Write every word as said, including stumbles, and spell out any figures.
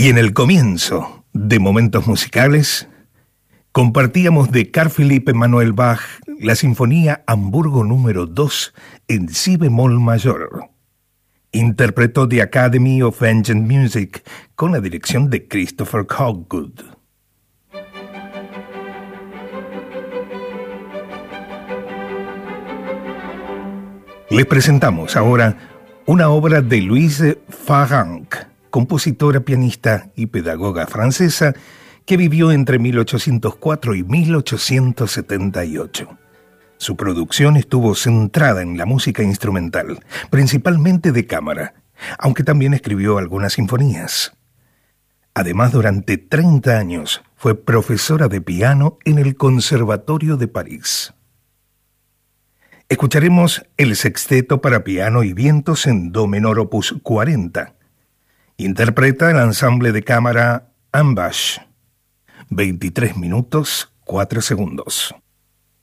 Y en el comienzo de Momentos Musicales, compartíamos de Carl Philipp Emanuel Bach la Sinfonía Hamburgo número dos en si bemol mayor. Interpretó The Academy of Ancient Music con la dirección de Christopher Hogwood. Les presentamos ahora una obra de Louise Farrenc, compositora, pianista y pedagoga francesa que vivió entre mil ochocientos cuatro y mil ochocientos setenta y ocho. Su producción estuvo centrada en la música instrumental, principalmente de cámara, aunque también escribió algunas sinfonías. Además, durante treinta años fue profesora de piano en el Conservatorio de París. Escucharemos el sexteto para piano y vientos en do menor opus cuarenta. Interpreta el ensamble de cámara Ambash. veintitrés minutos, cuatro segundos.